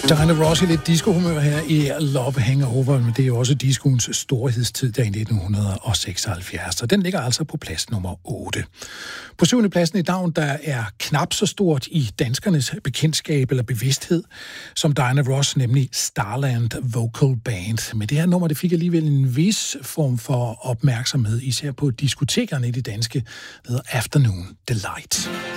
Diana Ross i lidt disco-humør her i Love Hangover, men det er jo også discoens storhedstid der i 1976, og den ligger altså på plads nummer 8. På 7. pladsen i dag, der er knap så stort i danskernes bekendtskab eller bevidsthed som Diana Ross, nemlig Starland Vocal Band. Men det her nummer, det fik alligevel en vis form for opmærksomhed, især på diskotekerne i det danske, ved Afternoon Delight.